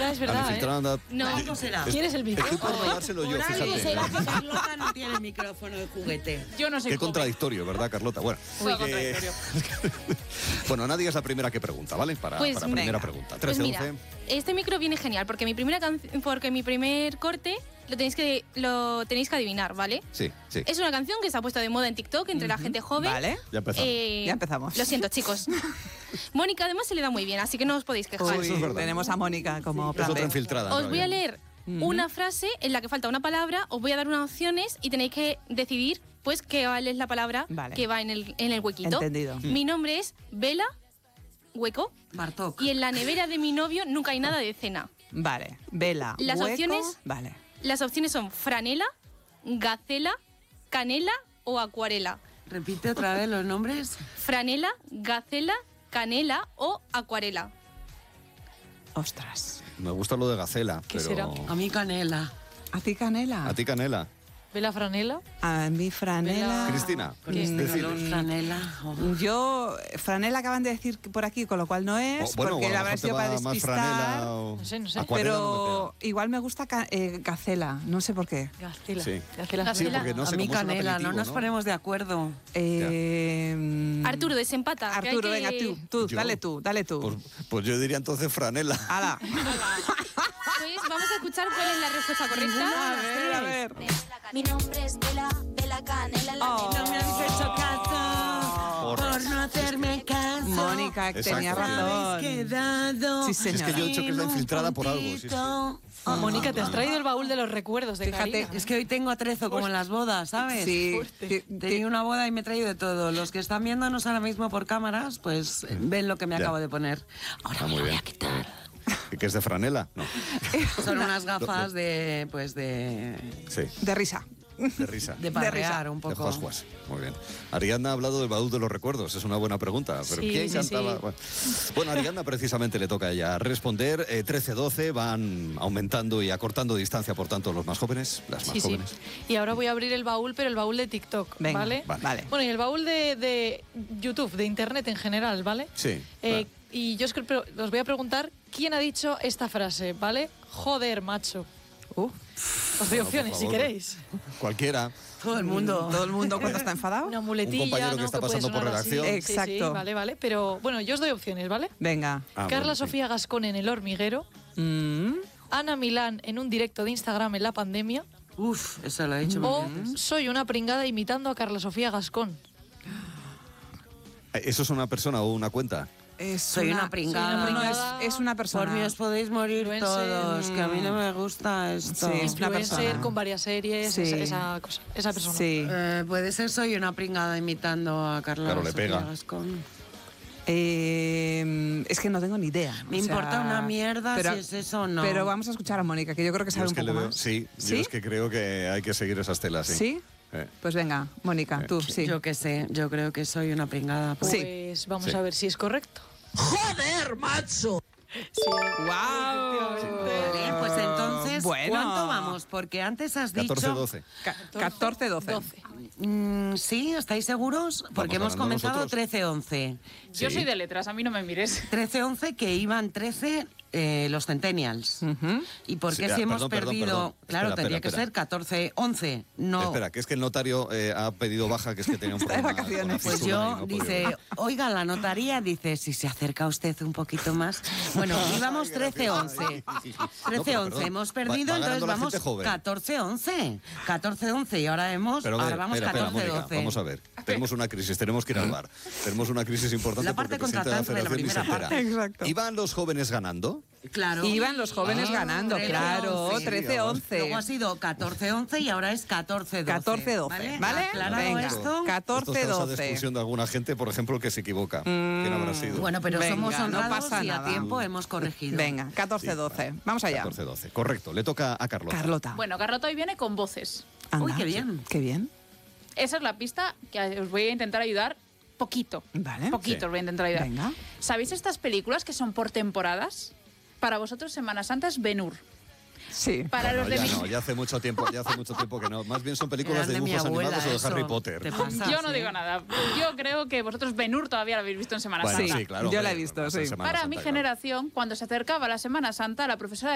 verdad, es verdad. Al infiltrado anda... No, ¿cómo será? ¿Quieres el micro? Estoy por robárselo yo, Por algo fíjate. será que Carlota no tiene micrófono de juguete. Yo no sé Qué cómo. contradictorio, ¿verdad, Carlota? Bueno, Contradictorio. bueno, Nadia es la primera que pregunta, ¿vale? Para primera pregunta. 13, Pues mira, 11. este micro viene genial porque mi primer corte lo tenéis que adivinar, ¿vale? Sí. Es una canción que se ha puesto de moda en TikTok entre la gente joven. Vale. Ya empezamos. Ya empezamos. Lo siento, chicos. Mónica además se le da muy bien, así que no os podéis quejar. Eso es verdad. Tenemos a Mónica como Es plan otra B. infiltrada. Os ¿no? voy a leer una frase en la que falta una palabra, os voy a dar unas opciones y tenéis que decidir pues cuál es la palabra que va en el huequito. Entendido. Mi nombre es Vela, hueco, Bartok. y en la nevera de mi novio nunca hay nada de cena. Vale. Vela, Las hueco. opciones- Vale. Las opciones son franela, gacela, canela o acuarela. Repite otra vez los nombres. Franela, gacela, canela o acuarela. Ostras. Me gusta lo de Gacela, ¿Qué pero... será? A mí canela. ¿A ti canela? ¿A ti Canela? ¿Ve la franela? A mí franela. Cristina, Con este decides. calor, canela. Oh. Yo, franela acaban de decir por aquí, con lo cual no es, Bueno, porque o a la lo habrá mejor te sido para va más despistar. franela o... No sé. Acuarela no Pero igual me gusta gacela, no sé por qué. Gacela. Sí. Gacela. Sí, porque no A sé mí cómo es un canela, aperitivo, no nos ponemos de acuerdo. Arturo, desempata. que hay Arturo, que- venga, tú, ¿Yo? dale tú. Pues yo diría entonces franela. ¡Hala! Pues vamos a escuchar cuál es la respuesta correcta. A ver. Mi nombre es Vela Canela. Oh. No me habéis hecho caso por no hacerme caso. Mónica, Exacto. tenía razón. Habéis quedado. Sí, Es señora. que yo he dicho que es la infiltrada por algo. Sí, sí. Mónica, te has traído el baúl de los recuerdos de Fíjate, Karina. Es que hoy tengo atrezo como en las bodas, ¿sabes? Sí. Tenía una boda y me he traído de todo. Los que están viéndonos ahora mismo por cámaras, pues ven lo que me Ya. acabo de poner. Ahora Ah, me muy lo voy bien. a quitar. ¿Y qué es de franela? No. Son unas gafas de, pues de Sí, De risa. de risa. de parrear un De poco. juas. Muy bien. Ariadna ha hablado del baúl de los recuerdos. Es una buena pregunta. Pero Sí, ¿quién sí, cantaba? sí. Bueno, Ariadna precisamente le toca a ella responder. 13-12 van aumentando y acortando distancia, por tanto, los más jóvenes, las más Sí. jóvenes. Y ahora voy a abrir el baúl, pero el baúl de TikTok, Venga, ¿vale? vale. Bueno, y el baúl de YouTube, de Internet en general, ¿vale? Sí. Y yo os voy a preguntar quién ha dicho esta frase, ¿vale? Joder, macho. Os doy Bueno, opciones, por si favor. queréis. Cualquiera. Todo el mundo. Todo el mundo cuando está enfadado. Una muletilla, Un compañero que ¿no? está puede pasando por sonar así. redacción. Sí, Exacto. Sí, vale. Pero bueno, yo os doy opciones, ¿vale? Venga. Ah, Carla bueno, sí. Sofía Gascón en El Hormiguero. Ana Milán en un directo de Instagram en la pandemia. Uf, eso lo he dicho O muchas veces. soy una pringada imitando a Carla Sofía Gascón. ¿Eso es una persona o una cuenta? Soy una pringada. soy una No, pringada. es una persona. Por mí os podéis morir Influencer. todos, que a mí no me gusta esto. Sí, es una Influencer persona. con varias series, Sí. esa cosa, esa persona. Sí. Puede ser soy una pringada imitando a Carla Claro, le Sofía pega. Gascón. Es que no tengo ni idea. Me importa una mierda si es eso o no. Pero vamos a escuchar a Mónica, que yo creo que Yo sabe es un que poco le veo- más. Sí, ¿Sí? yo es que creo que hay que seguir esas telas. Sí. ¿Sí? Pues venga, Mónica, tú, sí. Yo qué sé, yo creo que soy una pringada. Pues Sí. vamos Sí. a ver si es correcto. ¡Joder, macho! Sí. ¡Guau! Bien, pues entonces, Bueno. ¿cuánto vamos? Porque antes has dicho... 14-12. 14-12. Sí, ¿estáis seguros? Porque hemos ganando comenzado nosotros. 13-11. Yo soy de letras, a mí no me mires. 13-11 que iban 13 los centennials. ¿Y por qué Sí, si hemos perdón, perdido? Claro, Espera, tendría espera. que ser 14-11. No. Espera, que es que el notario ha pedido baja, que es que tenía un Está de problema. vacaciones. con la Pues fisura y yo, no podía dice, venir. oiga, la notaría, dice, si se acerca usted un poquito más. Bueno, íbamos 13-11. 13-11, hemos perdido, va ganando entonces la vamos gente joven. 14-11. 14-11 y ahora Pero a ver, vamos espera, Mónica, 14-12. vamos a ver. Tenemos una crisis, tenemos que ir al bar. Tenemos una crisis importante La parte porque el presidente de la contratante de la federación ni se primera entera. parte. Exacto. ¿Iban los jóvenes ganando? Claro. Iban los jóvenes ganando, 13-11. claro, 13-11. Luego ha sido 14-11 y ahora es 14-12. 14-12, ¿vale? Aclarado Venga. esto. Esto es causa de 14-12. expulsión de alguna gente, por ejemplo, que se equivoca. ¿Quién habrá sido? Bueno, pero Venga, somos no honrados pasa y a nada. tiempo hemos corregido. Venga, 14-12. Vamos allá. 14-12. Correcto, le toca a Carlota. Carlota. Bueno, Carlota hoy viene con voces. Anda. Uy, qué bien. Qué bien. Esa es la pista que os voy a intentar ayudar poquito. Vale. Poquito Sí. os voy a intentar ayudar. Venga. ¿Sabéis estas películas que son por temporadas? Para vosotros Semana Santa es Ben-Hur. Sí. Para Bueno, los de ya mi... no, ya hace mucho tiempo que no. Más bien son películas Eran de de mi dibujos abuela, animados o de eso. Harry Potter. Te pasas, Yo no ¿eh? digo nada. Yo creo que vosotros Ben-Hur todavía lo habéis visto en Semana Bueno, Santa. sí, claro. Yo la he hombre, visto, va a ser sí. Semana Para Santa, mi claro. generación, cuando se acercaba la Semana Santa, la profesora